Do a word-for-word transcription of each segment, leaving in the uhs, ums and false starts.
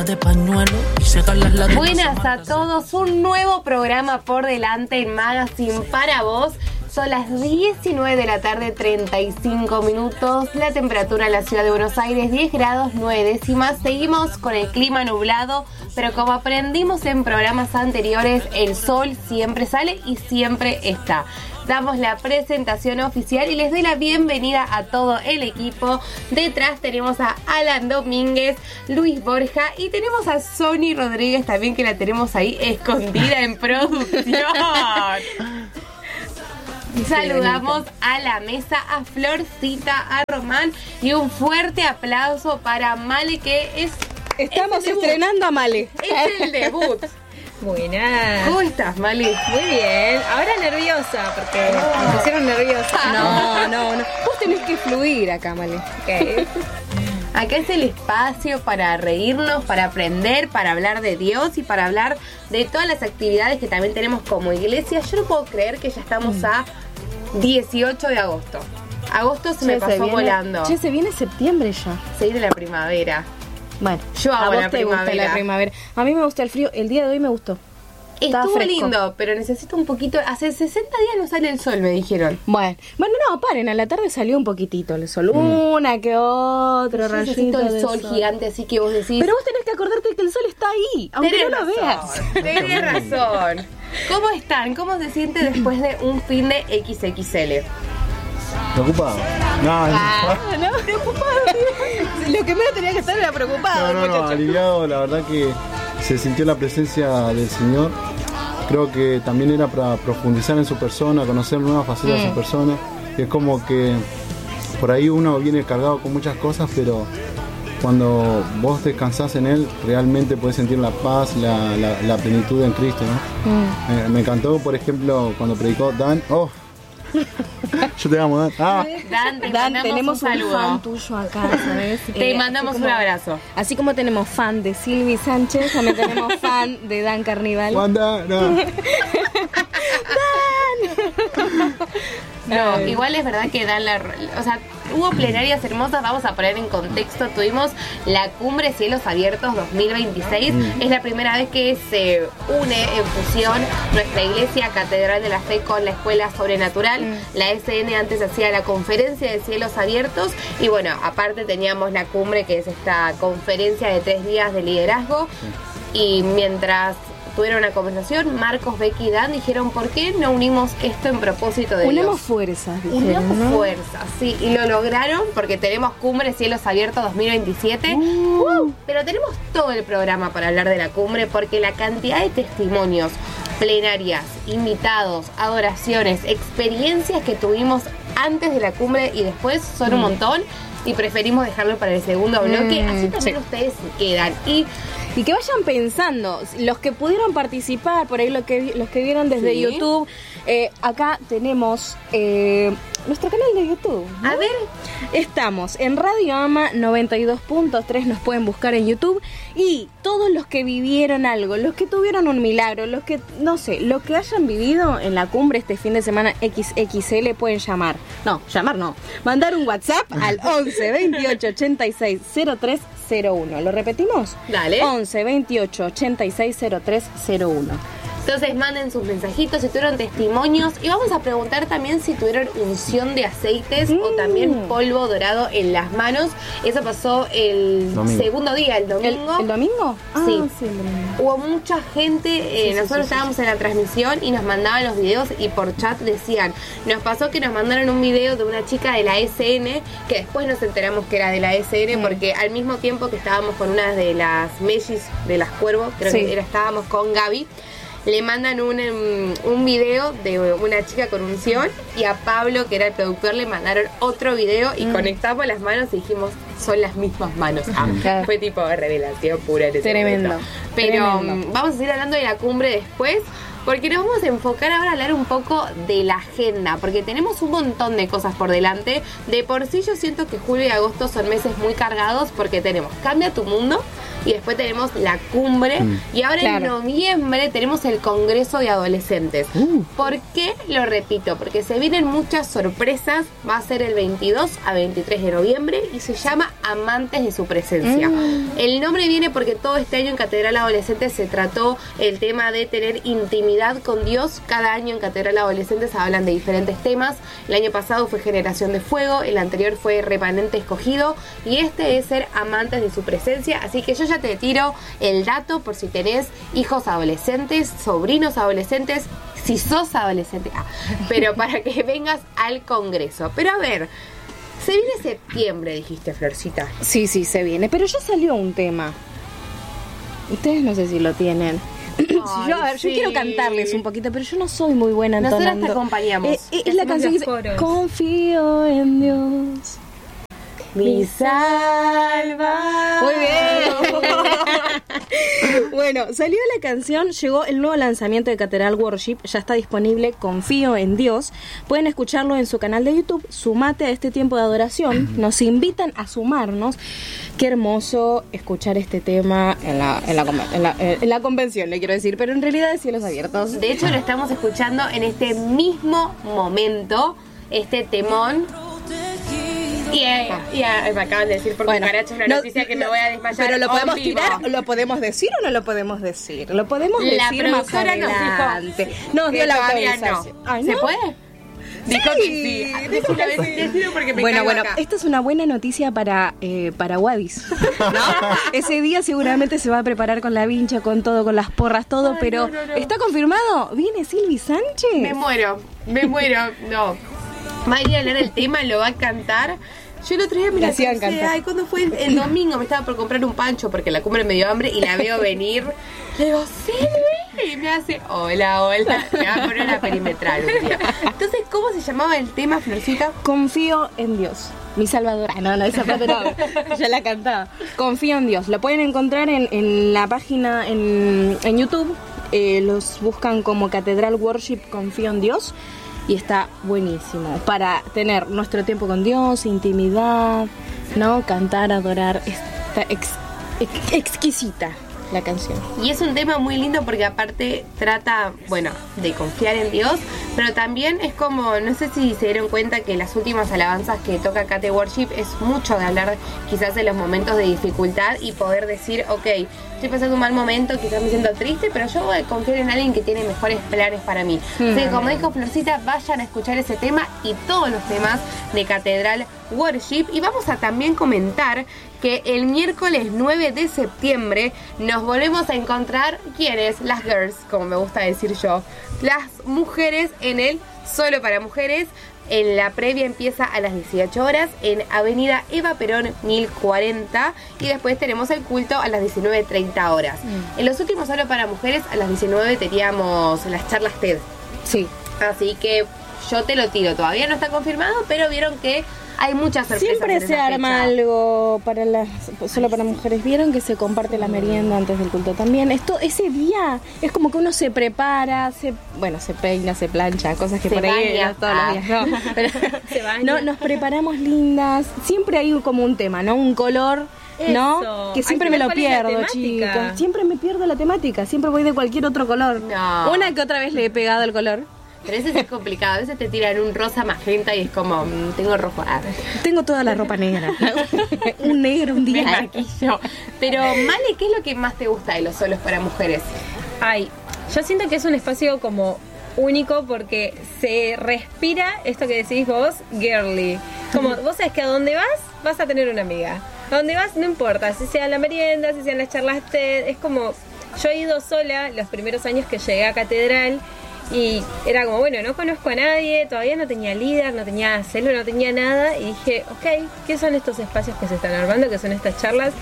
Buenas a todos, un nuevo programa por delante en Magazine para vos. Son las diecinueve de la tarde, treinta y cinco minutos. La temperatura en la ciudad de Buenos Aires, diez grados, nueve décimas. Seguimos con el clima nublado, pero como aprendimos en programas anteriores, el sol siempre sale y siempre está. Damos la presentación oficial y les doy la bienvenida a todo el equipo. Detrás tenemos a Alan Domínguez, Luis Borja y tenemos a Sony Rodríguez también, que la tenemos ahí escondida en producción. Saludamos a la mesa, a Florcita, a Román y un fuerte aplauso para Male, que es... Estamos es estrenando a Male. Es el debut. Buenas. ¿Cómo estás, Male? Muy bien. Ahora nerviosa, porque me pusieron nerviosa. No, no, no. Vos tenés que fluir acá, Male. Okay. Acá es el espacio para reírnos, para aprender, para hablar de Dios y para hablar de todas las actividades que también tenemos como iglesia. Yo no puedo creer que ya estamos a dieciocho de agosto. Agosto se Che, me pasó se viene, volando. Che, se viene septiembre ya. Se viene la primavera. Bueno, yo a amo vos la te primavera. gusta la primavera. A mí me gusta el frío. El día de hoy me gustó. Estuvo lindo, pero necesito un poquito... Hace sesenta días no sale el sol, me dijeron. Bueno, bueno, no, paren, a la tarde salió un poquitito el sol. Mm. Una que otro Yo rayito necesito el de sol, sol gigante, así que vos decís... Pero vos tenés que acordarte que el sol está ahí, aunque tenés no lo razón, veas. Tenés razón. ¿Cómo están? ¿Cómo se siente después de un fin de equis equis ele? ¿Preocupado? No, ah, no, preocupado. Lo que menos tenía que estar era preocupado. No, no, no, aliviado, la verdad que se sintió la presencia del Señor. Creo que también era para profundizar en su persona, conocer nuevas facetas mm. de su persona. Y es como que por ahí uno viene cargado con muchas cosas, pero cuando vos descansás en Él, realmente podés sentir la paz, la, la, la plenitud en Cristo, ¿no? Mm. Eh, me encantó, por ejemplo, cuando predicó Dan. ¡Oh! Yo te amo, Dan. Ah. Dan, te Dan tenemos un, un fan tuyo acá, ¿sabes? Te eh, mandamos como, un abrazo. Así como tenemos fan de Silvi Sánchez, también tenemos fan de Dan Carnival. Wanda, no. Dan. No, igual es verdad que Dan la... O sea, hubo plenarias hermosas, vamos a poner en contexto. Tuvimos la Cumbre Cielos Abiertos dos mil veintiséis. Mm. Es la primera vez que se une en fusión nuestra iglesia Catedral de la Fe con la Escuela Sobrenatural. Mm. La ese ene antes hacía la Conferencia de Cielos Abiertos. Y bueno, aparte teníamos la Cumbre, que es esta conferencia de tres días de liderazgo. Mm. Y mientras... tuvieron una conversación, Marcos, Becky y Dan dijeron, ¿por qué no unimos esto en propósito de Unimos Dios? fuerzas, dijeron, Unimos ¿no? fuerzas, sí, y lo lograron porque tenemos Cumbre Cielos Abiertos dos mil veintisiete, uh. Uh, pero tenemos todo el programa para hablar de la cumbre porque la cantidad de testimonios, plenarias, invitados, adoraciones, experiencias que tuvimos antes de la cumbre y después son mm. un montón y preferimos dejarlo para el segundo bloque, mm, así también sí. Ustedes quedan y... Y que vayan pensando, los que pudieron participar, por ahí los que, los que vieron desde sí. YouTube, eh, acá tenemos eh, nuestro canal de YouTube, ¿no? A ver, estamos en Radio Ama noventa y dos punto tres, nos pueden buscar en YouTube. Y todos los que vivieron algo, los que tuvieron un milagro, los que, no sé, los que hayan vivido en la cumbre este fin de semana equis equis ele pueden llamar. No, llamar no. Mandar un WhatsApp al once veintiocho ochenta y seis cero tres cero uno. ¿Lo repetimos? Dale. once veintiocho ochenta y seis cero tres cero uno. Entonces manden sus mensajitos si tuvieron testimonios y vamos a preguntar también si tuvieron unción de aceites mm. o también polvo dorado en las manos. Eso pasó el domingo. segundo día, el domingo. ¿El, el domingo? Ah, sí. sí el domingo. Hubo mucha gente, eh, sí, nosotros sí, sí, estábamos sí. en la transmisión y nos mandaban los videos y por chat decían, nos pasó que nos mandaron un video de una chica de la ese ene que después nos enteramos que era de la ese ene mm. porque al mismo tiempo que estábamos con una de las mellis de las Cuervos, creo sí. que era, estábamos con Gaby, le mandan un, um, un video de una chica con unción y a Pablo, que era el productor, le mandaron otro video y mm. conectamos las manos y dijimos, son las mismas manos. Ah, claro. Fue tipo de revelación pura en ese Tremendo. momento. Pero Tremendo. Um, vamos a seguir hablando de la cumbre después, porque nos vamos a enfocar ahora a hablar un poco de la agenda, porque tenemos un montón de cosas por delante. De por sí yo siento que julio y agosto son meses muy cargados porque tenemos Cambia tu Mundo, y después tenemos la cumbre, mm. y ahora claro. en noviembre tenemos el Congreso de Adolescentes. Uh. ¿Por qué lo repito? Porque se vienen muchas sorpresas, va a ser el veintidós a veintitrés de noviembre y se llama Amantes de su Presencia. Mm. El nombre viene porque todo este año en Catedral Adolescentes se trató el tema de tener intimidad con Dios. Cada año en Catedral Adolescentes hablan de diferentes temas. El año pasado fue Generación de Fuego, el anterior fue Remanente Escogido y este es ser amantes de su presencia. Así que yo ya te tiro el dato por si tenés hijos adolescentes, sobrinos adolescentes, si sos adolescente, ah, pero para que vengas al Congreso. Pero a ver, se viene septiembre, dijiste, Florcita. Sí, sí, se viene, pero ya salió un tema. Ustedes no sé si lo tienen. Ay, yo, a ver, sí. yo quiero cantarles un poquito, pero yo no soy muy buena entonando. Nosotras te acompañamos. Eh, eh, es la canción que dice, confío en Dios, mi salvador. Muy bien. Bueno, salió la canción, llegó el nuevo lanzamiento de Catedral Worship, ya está disponible, Confío en Dios. Pueden escucharlo en su canal de YouTube, sumate a este tiempo de adoración, nos invitan a sumarnos. Qué hermoso escuchar este tema en la, en la, en la, en la convención, le quiero decir, pero en realidad es Cielos Abiertos. De hecho, lo estamos escuchando en este mismo momento, este temón. Y eh, eh, me acaban de decir por bueno, cucaracha una no, noticia que me voy a desmayar. Pero lo podemos tirar, ¿lo podemos decir o no lo podemos decir? Lo podemos la decir más adelante. Nos, nos dio la autorización. No. Ay, ¿no? ¿Se puede? Dijo sí, que sí. Dijo que sí. Porque me bueno, bueno, acá. Esta es una buena noticia para eh, para Wadis, ¿no? Ese día seguramente se va a preparar con la vincha, con todo, con las porras, todo, Ay, pero no, no, no. ¿está confirmado? ¿Viene Silvi Sánchez? Me muero, me muero, no. Va a ir a leer el tema, lo va a cantar. Yo el otro día me la hacían cantar. Ay, cuando fue el, el domingo me estaba por comprar un pancho porque la cumbre me dio hambre y la veo venir. Le digo, Silvi, y me hace, hola, hola. Me va a poner la perimetral un día. Entonces, ¿cómo se llamaba el tema, Florcita? Confío en Dios, mi salvadora. No, no, esa parte no, ya la cantaba. Confío en Dios. Lo pueden encontrar en, en la página en, en YouTube. Eh, los buscan como Catedral Worship Confío en Dios. Y está buenísimo para tener nuestro tiempo con Dios, intimidad, ¿no? Cantar, adorar. Está ex, ex, exquisita la canción. Y es un tema muy lindo porque aparte trata, bueno, de confiar en Dios, pero también es como, no sé si se dieron cuenta que las últimas alabanzas que toca Cate Worship es mucho de hablar quizás de los momentos de dificultad y poder decir, ok, estoy pasando un mal momento, quizás me siento triste, pero yo voy a confiar en alguien que tiene mejores planes para mí. Mm. Así que como dijo Florcita, vayan a escuchar ese tema y todos los temas de Catedral Worship. Y vamos a también comentar que el miércoles nueve de septiembre nos volvemos a encontrar, ¿quiénes? Las girls, como me gusta decir yo. Las mujeres en el Solo para Mujeres. En la previa empieza a las dieciocho horas en Avenida Eva Perón mil cuarenta y después tenemos el culto a las diecinueve treinta horas. Mm. En los últimos Solo para Mujeres a las diecinueve teníamos las charlas TED. Sí. Así que yo te lo tiro. Todavía no está confirmado, pero vieron que hay muchas sorpresas. Siempre se arma fecha. Algo para las Solo para Mujeres. Vieron que se comparte la merienda antes del culto también. Esto, ese día es como que uno se prepara, se, bueno, se peina, se plancha, cosas que se por ahí baña. todos ah. los días. No, pero, se baña. No, nos preparamos lindas. Siempre hay como un tema, ¿no? Un color. Eso. ¿No? Que siempre me lo pierdo, chicos. Siempre me pierdo la temática. Siempre voy de cualquier otro color. No. Una que otra vez le he pegado el color. Pero ese es complicado. A veces te tiran un rosa magenta y es como, mmm, tengo rojo. Ah. Tengo toda la ropa negra. Un negro, un día. Me maquillo. Pero, Male, ¿qué es lo que más te gusta de los Solos para Mujeres? Ay, yo siento que es un espacio como único porque se respira esto que decís vos, girly. Como vos sabés que a donde vas, vas a tener una amiga. A donde vas, no importa, si sea la merienda, si sean las charlas TED. Es como, yo he ido sola los primeros años que llegué a Catedral. Y era como, bueno, no conozco a nadie, todavía no tenía líder, no tenía celo, no tenía nada. Y dije, ok, ¿qué son estos espacios que se están armando? ¿Qué son estas charlas?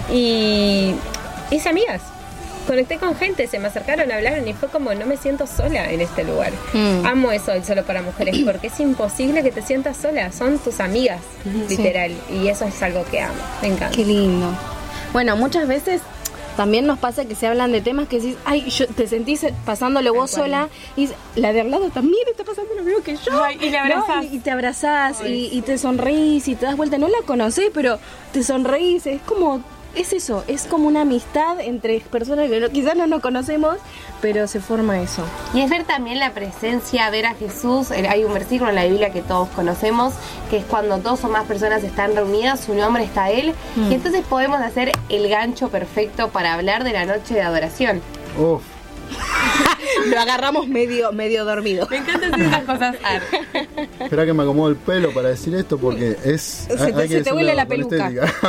Y hice amigas. Conecté con gente, se me acercaron, hablaron y fue como, no me siento sola en este lugar. Mm. Amo eso del Solo para Mujeres porque es imposible que te sientas sola. Son tus amigas, sí. Literal. Y eso es algo que amo. Me encanta. Qué lindo. Bueno, muchas veces también nos pasa que se hablan de temas que decís, ay, yo, te sentís pasándolo vos sola y la de al lado también está pasando lo mismo que yo. Ay, y le abrazás. ¿No? Y, y te abrazás y, y te sonreís y te das vuelta. No la conocés, pero te sonreís. Es como es eso, es como una amistad entre personas que no, quizás no nos conocemos, pero se forma eso. Y es ver también la presencia, ver a Jesús. Hay un versículo en la Biblia que todos conocemos, que es cuando dos o más personas están reunidas, su nombre está Él, mm. y entonces podemos hacer el gancho perfecto para hablar de la noche de adoración. Uf. Lo agarramos medio medio dormido. Me encanta hacer esas cosas. Espera que me acomodo el pelo para decir esto porque es... Se te, hay que se te huele la peluca.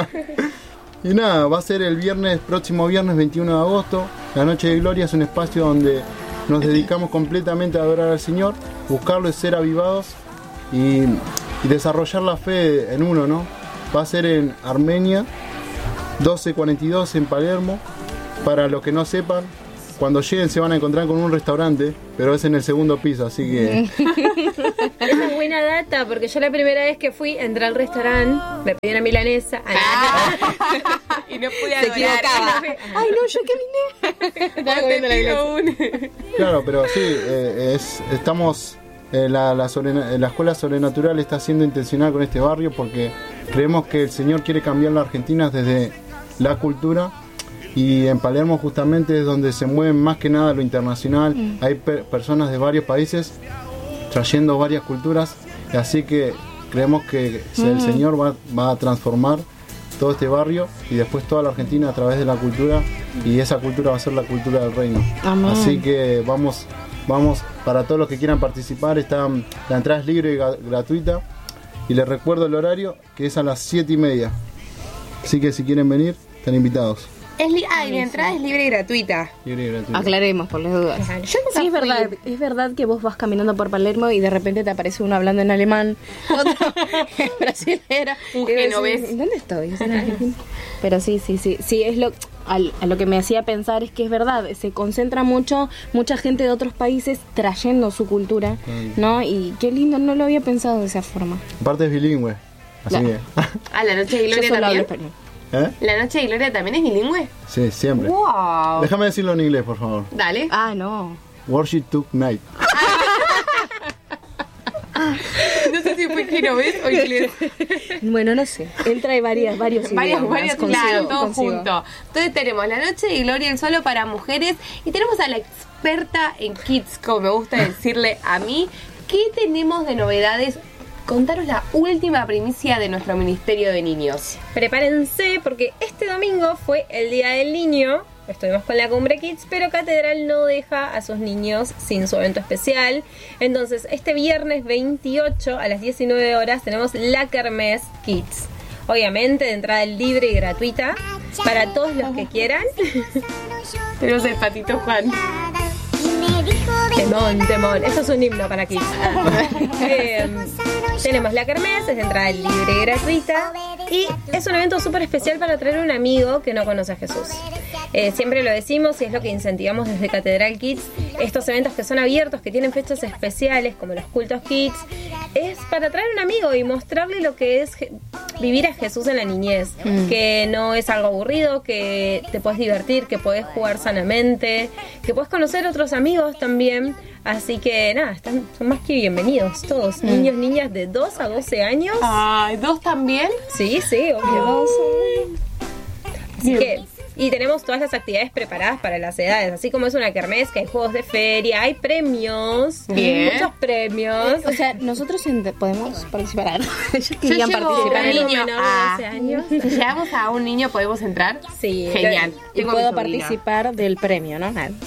Y nada, va a ser el viernes, próximo viernes veintiuno de agosto. La Noche de Gloria es un espacio donde nos dedicamos completamente a adorar al Señor, buscarlo es ser avivados y, y desarrollar la fe en uno, ¿no? Va a ser en Armenia, doce cuarenta y dos en Palermo. Para los que no sepan, cuando lleguen se van a encontrar con un restaurante, pero es en el segundo piso, así que... Es una buena data, porque yo la primera vez que fui, entré al restaurante, me pedí una milanesa, ah. y no pude Se equivocaba. Ay, no, yo que vine. Estaba comiendo la milanesa. Claro, pero sí, eh, es, estamos... Eh, la, la, sobre, la Escuela Sobrenatural está siendo intencional con este barrio porque creemos que el Señor quiere cambiar la Argentina desde la cultura. Y en Palermo justamente es donde se mueve más que nada lo internacional. Mm. Hay per- personas de varios países trayendo varias culturas. Así que creemos que mm. el Señor va, va a transformar todo este barrio y después toda la Argentina a través de la cultura. Y esa cultura va a ser la cultura del reino. Amén. Así que vamos, vamos, para todos los que quieran participar, está, la entrada es libre y ga- gratuita. Y les recuerdo el horario, que es a las siete y media. Así que si quieren venir, están invitados. Es li- ah, y la entrada es libre y gratuita. Libre y gratuita. Aclaremos por las dudas. Yo no sí, es verdad, es verdad que vos vas caminando por Palermo y de repente te aparece uno hablando en alemán, otro en brasilero, un genovés. ¿Dónde estoy? Pero sí, sí, sí, sí es lo a, a lo que me hacía pensar es que es verdad, se concentra mucho, mucha gente de otros países trayendo su cultura, ¿no? Y qué lindo, no lo había pensado de esa forma. Aparte es bilingüe, así claro. que. Ah, la Noche de Gloria Yo solo también. hablo español. ¿Eh? ¿La Noche de Gloria también es bilingüe? Sí, siempre. Wow. Déjame decirlo en inglés, por favor. Dale. Ah, no. Worship Tonight. No sé si fue genovés o inglés. Bueno, no sé. Él trae varias, varios Varios, idiomas. varios, Consigo, claro, todo consigo. junto. Entonces tenemos la Noche de Gloria en solo para mujeres y tenemos a la experta en kids, como me gusta decirle a mí. ¿Qué tenemos de novedades? Contaros la última primicia de nuestro Ministerio de Niños. Prepárense porque este domingo fue el Día del Niño. Estuvimos con la Cumbre Kids, pero Catedral no deja a sus niños sin su evento especial. Entonces, este viernes veintiocho a las diecinueve horas tenemos la Kermés Kids. Obviamente, de entrada libre y gratuita para todos los que quieran. Tenemos el Patito Juan. Temón, temón. Esto es un himno para Kids. eh, tenemos la Kermés, es de entrada libre y gratuita. Y es un evento súper especial para traer a un amigo que no conoce a Jesús. Eh, siempre lo decimos y es lo que incentivamos desde Catedral Kids. Estos eventos que son abiertos, que tienen fechas especiales, como los cultos Kids, es para traer a un amigo y mostrarle lo que es je- vivir a Jesús en la niñez. Mm. Que no es algo aburrido, que te puedes divertir, que puedes jugar sanamente, que puedes conocer otros amigos también. Así que nada, están, son más que bienvenidos todos, mm. niños, niñas de dos a doce años. Ay, ¿dos también? Sí, sí, obvio. Así Bien. que, y tenemos todas las actividades preparadas para las edades, así como es una kermés, que hay juegos de feria, hay premios, Bien. muchos premios. O sea, nosotros ent- podemos participar. Ellos Yo querían llevo participar. un Algo niño menor de a- doce años. Si llegamos a un niño, ¿podemos entrar? Sí. Genial. Y Tengo puedo mi sobrina. participar del premio, ¿no? Nada.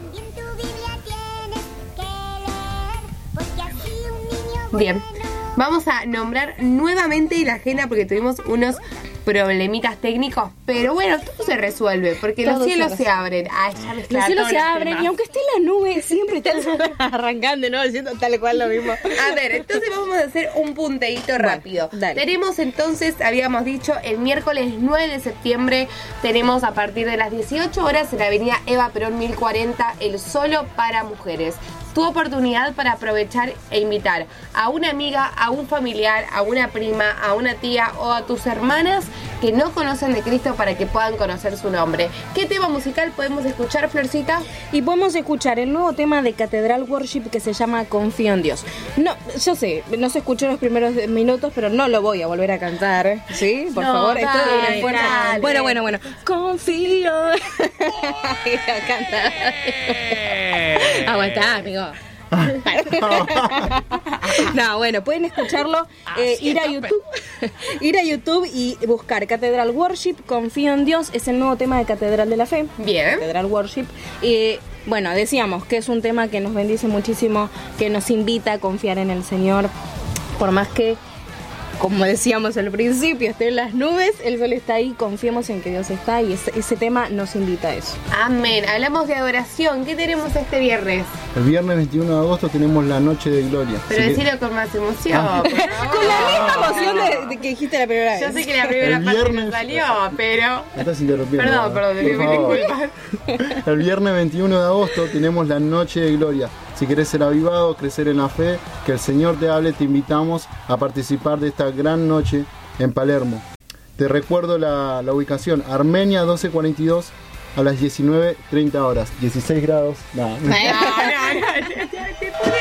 Bien, vamos a nombrar nuevamente la agenda porque tuvimos unos problemitas técnicos, pero bueno, todo se resuelve porque Todo los se cielos se, resuelve. abren. Ay, ya me Los cielos se abren y aunque esté en la nube, siempre están arrancando, ¿no? Diciendo tal cual lo mismo. A ver, entonces vamos a hacer un punteíto rápido. dale. Tenemos entonces, habíamos dicho, el miércoles nueve de septiembre, tenemos a partir de las dieciocho horas en la avenida Eva Perón mil cuarenta, el solo para mujeres. tu oportunidad para aprovechar e invitar a una amiga, a un familiar, a una prima, a una tía o a tus hermanas que no conocen de Cristo para que puedan conocer su nombre. ¿Qué tema musical podemos escuchar, Florcita? Y podemos escuchar el nuevo tema de Catedral Worship que se llama Confío en Dios. No, yo sé, no se escuchó los primeros minutos, pero no lo voy a volver a cantar, ¿sí? Por No, favor, esto es dale, una fuerza. dale. Bueno, bueno, bueno. Confío. a cantar. Aguantá, amigo. No, bueno, pueden escucharlo, eh, ir a YouTube, ir a YouTube y buscar Catedral Worship, Confío en Dios, es el nuevo tema de Catedral de la Fe. Bien. Catedral Worship. Y bueno, decíamos que es un tema que nos bendice muchísimo, que nos invita a confiar en el Señor, por más que, como decíamos al principio, esté en las nubes, el sol está ahí, confiemos en que Dios está y ese, ese tema nos invita a eso. Amén. Hablamos de adoración. ¿Qué tenemos este viernes? El viernes veintiuno de agosto tenemos la Noche de Gloria. Pero Así que decirlo con más emoción. por favor. Con la misma emoción de, de que dijiste la primera vez. Yo sé que la primera El parte viernes- no salió, pero... me estás interrumpiendo. Perdón, perdón, por mil favor. disculpas. El viernes veintiuno de agosto tenemos la Noche de Gloria. Si querés ser avivado, crecer en la fe, que el Señor te hable, te invitamos a participar de esta gran noche en Palermo. Te recuerdo la, la ubicación, Armenia doce cuarenta y dos a las diecinueve treinta horas. dieciséis grados. Nah. No, no, no, ya, ya te pone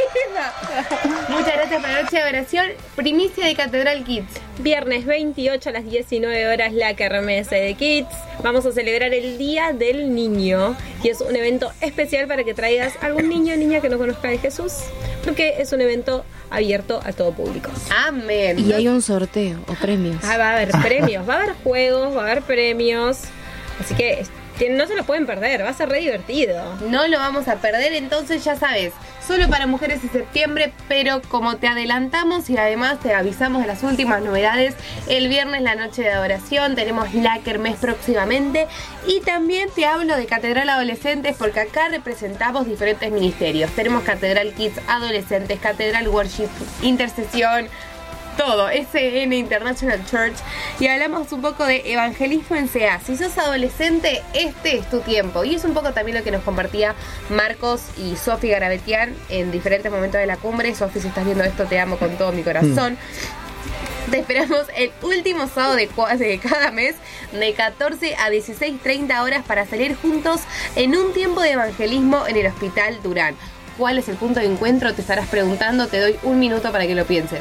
clima. Muchas gracias por la noche de adoración. Primicia de Catedral Kids. Viernes veintiocho a las diecinueve horas la kermesse de Kids. Vamos a celebrar el Día del Niño, y es un evento especial para que traigas a algún niño o niña que no conozca de Jesús, porque es un evento abierto a todo público. Amén. Y hay un sorteo o premios. Ah, va a haber premios, va a haber juegos, va a haber premios, así que que no se lo pueden perder, va a ser re divertido. No lo vamos a perder, entonces ya sabes, solo para mujeres en septiembre, pero como te adelantamos y además te avisamos de las últimas novedades, el viernes la noche de adoración, tenemos la kermés próximamente, y también te hablo de Catedral Adolescentes porque acá representamos diferentes ministerios. Tenemos Catedral Kids Adolescentes, Catedral Worship, Intercesión, todo, S N International Church, y hablamos un poco de evangelismo en C A. Si sos adolescente, este es tu tiempo, y es un poco también lo que nos compartía Marcos y Sofi Garabetian en diferentes momentos de la cumbre. Sofi, si estás viendo esto, te amo con todo mi corazón. Te esperamos el último sábado de, cua- de cada mes de catorce a dieciséis treinta horas para salir juntos en un tiempo de evangelismo en el Hospital Durán. ¿Cuál es el punto de encuentro? Te estarás preguntando, te doy un minuto para que lo pienses.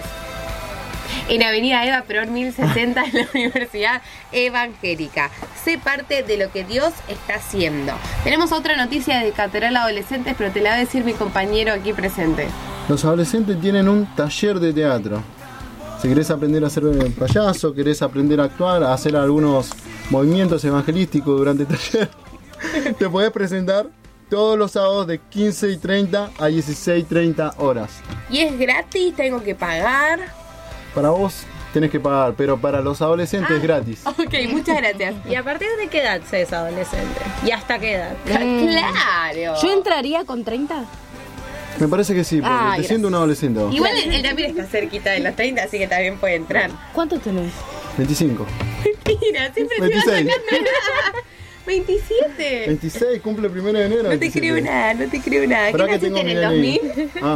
En Avenida Eva Perón mil sesenta en la Universidad Evangélica. Sé parte de lo que Dios está haciendo. Tenemos otra noticia de Catedral Adolescentes, pero te la va a decir mi compañero aquí presente. Los adolescentes tienen un taller de teatro. Si querés aprender a ser payaso, querés aprender a actuar, a hacer algunos movimientos evangelísticos durante el taller, te podés presentar todos los sábados de quince y treinta a dieciséis y treinta horas. ¿Y es gratis? ¿Tengo que pagar? Para vos tenés que pagar, pero para los adolescentes Ah. es gratis. Ok, muchas gracias. ¿Y a partir de qué edad se es adolescente? ¿Y hasta qué edad? Claro. Yo entraría con treinta. Me parece que sí, porque Ah, te gracias. siento un adolescente vos. Igual él, él también está cerquita de los treinta, así que también puede entrar. ¿Cuánto tenés? veinticinco. Mira, siempre te vas veintiséis. sacando nada. veintisiete. veintiséis, cumple el primero de enero. No te veintisiete. creo nada, no te creo nada. ¿Qué Esperá que naciste tengo en mi el D dos N I. mil? Ah,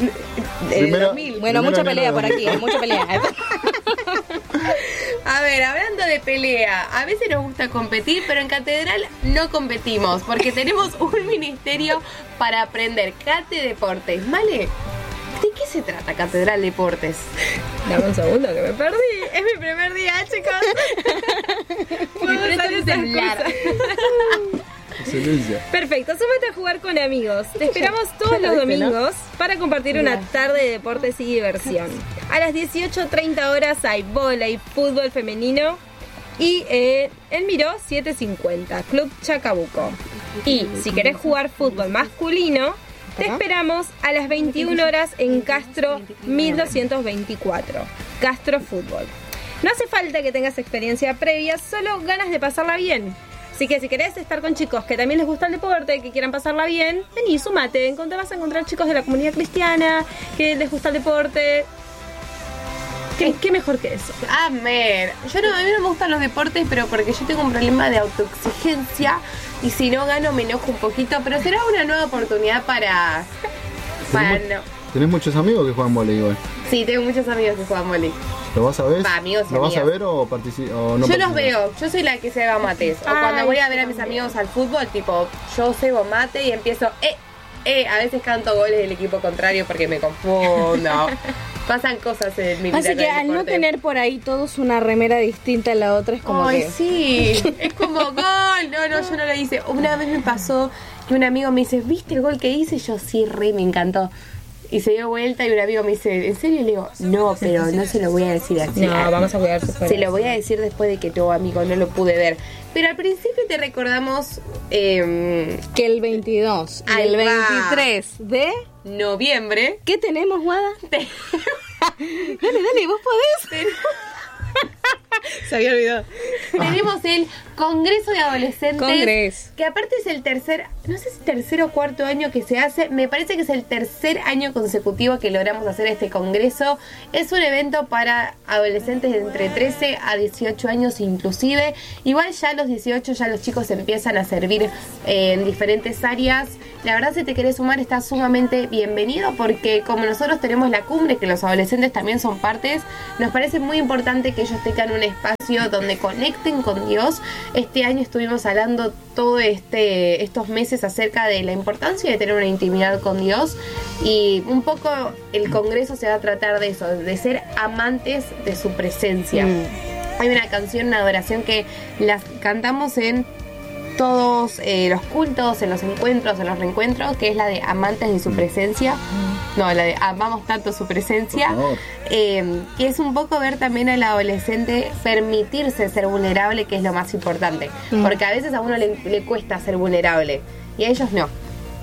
En el Primero- dos mil. Bueno, Primero mucha enero pelea de por aquí, mucha pelea. A ver, hablando de pelea, a veces nos gusta competir, pero en Catedral no competimos, porque tenemos un ministerio para aprender. Cate Deportes. ¿Vale? ¿De qué se trata Catedral Deportes? Dame un segundo que me perdí. Es mi primer día, chicos. Puedo Me usar presto mi esas celular. cosas. excelencia. Perfecto, súmate a jugar con amigos. Te esperamos todos los domingos para compartir una tarde de deportes y diversión. A las dieciocho treinta horas hay vóley, fútbol femenino y eh, en Miró setecientos cincuenta, Club Chacabuco. Y si querés jugar fútbol masculino, te esperamos a las veintiuna horas en Castro mil doscientos veinticuatro, Castro Fútbol. No hace falta que tengas experiencia previa, solo ganas de pasarla bien. Así que si querés estar con chicos que también les gusta el deporte, que quieran pasarla bien, vení, sumate. Te vas a encontrar chicos de la comunidad cristiana que les gusta el deporte. ¿Qué, qué mejor que eso? Amén. Yo no, a mí no me gustan los deportes, pero porque yo tengo un problema de autoexigencia y si no gano me enojo un poquito, pero será una nueva oportunidad para Bueno. ¿Tenés muchos amigos que juegan vóley igual? Sí, tengo muchos amigos que juegan vóley. ¿Lo vas a ver? Va, amigos y ¿Lo vas a amigas. ver o, partici- o no Yo los participas? veo, yo soy la que ceba mates. O Ay, cuando voy a ver a yo mis también. amigos al fútbol, tipo, yo cebo mate y empiezo, eh, eh, a veces canto goles del equipo contrario porque me confundo. Pasan cosas en mi vida. Así con que el al no deporte. tener por ahí todos una remera distinta a la otra es como Ay, que... sí, es como gol. No, no, yo no lo hice. Una vez me pasó que un amigo me dice, ¿viste el gol que hice? Yo sí, re, me encantó. Y se dio vuelta y un amigo me dice, ¿en serio? Y le digo, no, pero no se lo voy a decir así. No, vamos a cuidar sus Se lo voy a decir después de que tu amigo no lo pude ver. Pero al principio te recordamos eh, Que el veintidós y Ahí el va. veintitrés de... noviembre. ¿Qué tenemos, Guada? Te- Dale, dale, vos podés. Se había olvidado. Tenemos el Congreso de Adolescentes. Congreso. Que aparte es el tercer, no sé si tercer o cuarto año que se hace. Me parece que es el tercer año consecutivo que logramos hacer este congreso. Es un evento para adolescentes de entre trece a dieciocho años inclusive. Igual ya a los dieciocho ya los chicos empiezan a servir eh, en diferentes áreas. La verdad, si te querés sumar, estás sumamente bienvenido porque como nosotros tenemos la cumbre, que los adolescentes también son partes, nos parece muy importante que ellos tengan un espacio donde conecten con Dios. Este año estuvimos hablando todo este estos meses acerca de la importancia de tener una intimidad con Dios y un poco el congreso se va a tratar de eso, de ser amantes de su presencia. Mm. Hay una canción, una adoración que las cantamos en todos eh, los cultos, en los encuentros, en los reencuentros, que es la de amantes de su presencia. No, la de amamos tanto su presencia. Por favor. Eh, que es un poco ver también al adolescente permitirse ser vulnerable, que es lo más importante. Mm. Porque a veces a uno le, le cuesta ser vulnerable y a ellos no.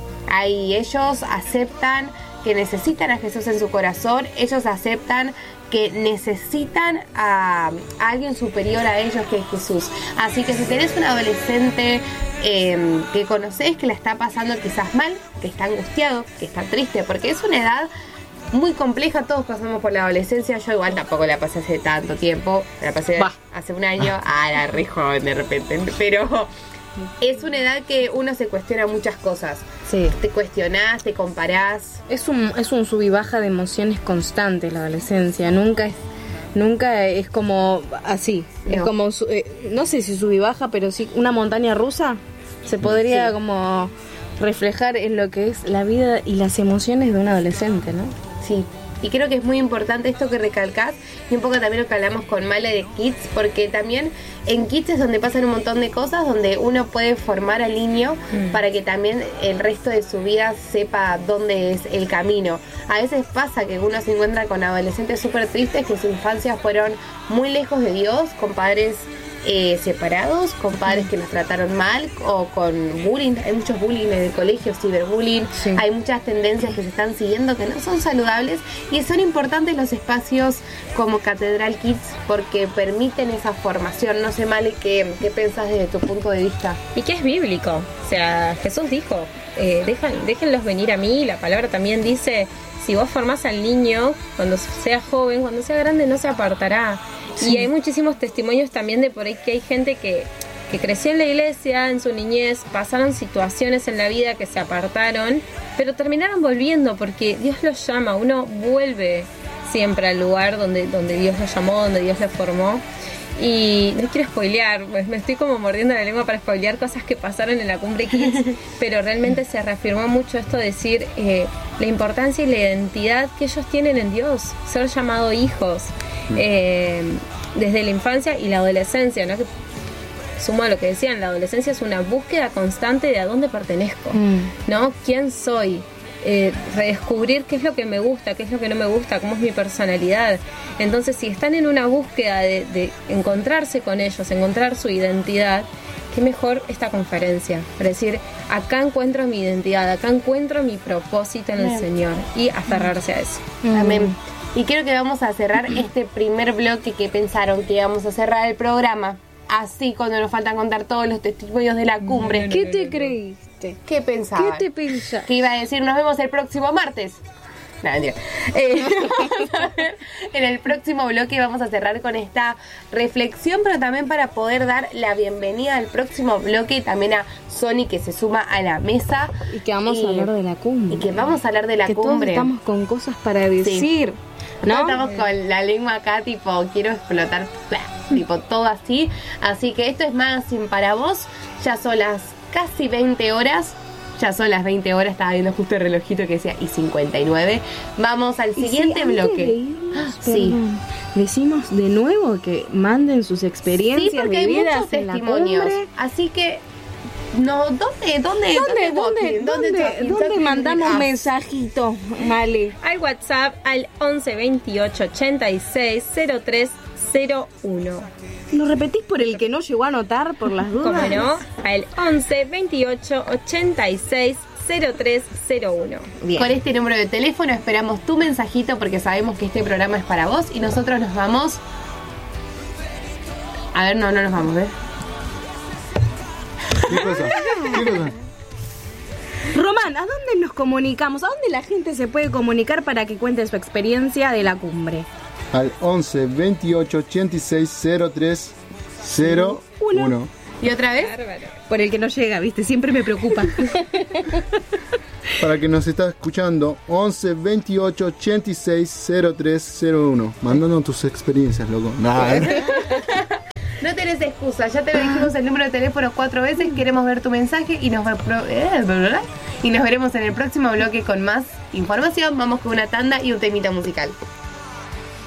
Ahí ellos aceptan que necesitan a Jesús en su corazón, ellos aceptan que necesitan a, a alguien superior a ellos que es Jesús. Así que si tenés un adolescente eh, que conocés que la está pasando quizás mal, que está angustiado, que está triste, porque es una edad muy compleja, todos pasamos por la adolescencia, yo igual tampoco la pasé hace tanto tiempo, la pasé Bah. hace un año, ah, era re joven de repente, pero es una edad que uno se cuestiona muchas cosas. Sí. Te cuestionás, te comparás. Es un, es un sub y baja de emociones constante la adolescencia. Nunca es, nunca es como así. Es No. como, su- eh, no sé si sub y baja, pero sí una montaña rusa. Se podría Sí. como reflejar en lo que es la vida y las emociones de un adolescente, ¿no? Sí, y creo que es muy importante esto que recalcás y un poco también lo que hablamos con Male de Kids, porque también en Kids es donde pasan un montón de cosas, donde uno puede formar al niño Mm. para que también el resto de su vida sepa dónde es el camino. A veces pasa que uno se encuentra con adolescentes súper tristes que su infancia fueron muy lejos de Dios, con padres eh, separados, con padres que los trataron mal o con bullying. Hay muchos bullying en el colegio, ciberbullying. Sí. Hay muchas tendencias que se están siguiendo que no son saludables y son importantes los espacios como Catedral Kids porque permiten esa formación. No sé, Male, ¿qué, qué pensás desde tu punto de vista? Y que es bíblico. O sea, Jesús dijo, eh, dejan, déjenlos venir a mí. La palabra también dice, si vos formás al niño, cuando sea joven, cuando sea grande, no se apartará. Sí. Y hay muchísimos testimonios también de por ahí que hay gente que, que creció en la iglesia, en su niñez, pasaron situaciones en la vida que se apartaron, pero terminaron volviendo porque Dios los llama. Uno vuelve siempre al lugar donde, donde Dios lo llamó, donde Dios lo formó. Y no quiero spoilear, pues me estoy como mordiendo la lengua para spoilear cosas que pasaron en la Cumbre Kids, pero realmente se reafirmó mucho esto de decir eh, la importancia y la identidad que ellos tienen en Dios, ser llamados hijos eh, desde la infancia y la adolescencia, ¿no? Que, sumo a lo que decían, la adolescencia es una búsqueda constante de a dónde pertenezco, Mm. ¿no? ¿Quién soy? Eh, redescubrir qué es lo que me gusta, qué es lo que no me gusta, cómo es mi personalidad. Entonces, si están en una búsqueda de, de encontrarse con ellos, encontrar su identidad, qué mejor esta conferencia. Para decir, acá encuentro mi identidad, acá encuentro mi propósito en el Bien. Señor y aferrarse a eso. Amén. Y creo que vamos a cerrar este primer bloque que pensaron que íbamos a cerrar el programa. Así, cuando nos faltan contar todos los testimonios de la cumbre. ¿Qué te creíste? ¿Qué pensaban? ¿Qué te pensás? Que iba a decir, nos vemos el próximo martes. No, mentira. Eh, vamos a ver, en el próximo bloque vamos a cerrar con esta reflexión, pero también para poder dar la bienvenida al próximo bloque también a Sony, que se suma a la mesa. Y que vamos Y- a hablar de la cumbre. Y que vamos a hablar de la que cumbre. todos estamos con cosas para decir. ¿No? ¿No? Estamos con la lengua acá, tipo, quiero explotar, bla, tipo, todo así. Así que esto es Magazine para vos. Ya son las casi veinte horas. Ya son las veinte horas, estaba viendo justo el relojito que decía y cincuenta y nueve. Vamos al Y siguiente sí, antes bloque. de irnos, Ah, sí. perdón, decimos de nuevo que manden sus experiencias Sí, porque hay vividas muchos en la testimonios. cumbre. Así que, no, ¿dónde? ¿Dónde? ¿Dónde, dónde, walking? dónde, talking? dónde Talking mandamos ah. mensajitos, Male? Al WhatsApp al once veintiocho ochenta y seis cero tres cero uno. ¿Lo repetís por el que no llegó a anotar por las dudas? Como no, al once veintiocho ochenta y seis cero tres cero uno. Bien. Con este número de teléfono esperamos tu mensajito porque sabemos que este programa es para vos y nosotros nos vamos. A ver, no, no nos vamos, ¿ves? ¿Qué cosa? ¿Qué cosa? Román, ¿a dónde nos comunicamos? ¿A dónde la gente se puede comunicar para que cuente su experiencia de la cumbre? Al once veintiocho ochenta y seis cero tres cero uno. ¿Y otra vez? Bárbaro. Por el que no llega, ¿viste? Siempre me preocupa. Para que nos está escuchando, once veintiocho ochenta y seis cero tres cero uno. Mandando tus experiencias, loco. Nah, ¿eh? No tenés excusa, ya te lo dijimos el número de teléfono cuatro veces, queremos ver tu mensaje y nos, ver- pro- eh, bla, bla, bla. y nos veremos en el próximo bloque con más información. Vamos con una tanda y un temita musical.